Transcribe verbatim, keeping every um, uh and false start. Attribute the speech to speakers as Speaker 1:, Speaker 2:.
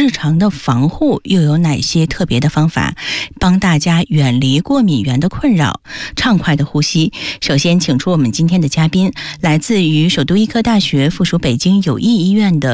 Speaker 1: 日常的防护又有哪些特别的方法，帮大家远离过敏源的困扰，畅快的呼吸？首先请出我们今天的嘉宾，来自于首都医科大学附属北京友谊医院的